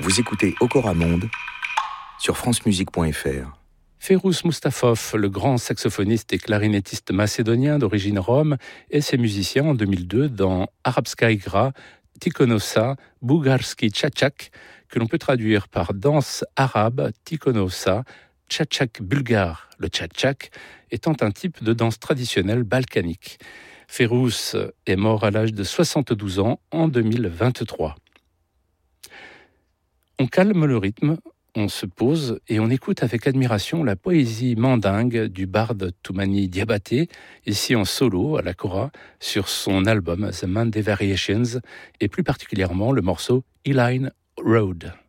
Vous écoutez Okora Monde sur francemusique.fr. Ferouz Mustafov, le grand saxophoniste et clarinettiste macédonien d'origine rome, et ses musiciens en 2002 dans Arabska Igra, Tikonosa, Bugarski Tchatchak, que l'on peut traduire par danse arabe, Tikonosa, Tchatchak bulgare, le tchatchak étant un type de danse traditionnelle balkanique. Ferouz est mort à l'âge de 72 ans en 2023. On calme le rythme, on se pose et on écoute avec admiration la poésie mandingue du barde Toumani Diabaté, ici en solo à la kora, sur son album The Mande Variations, et plus particulièrement le morceau Eline Road.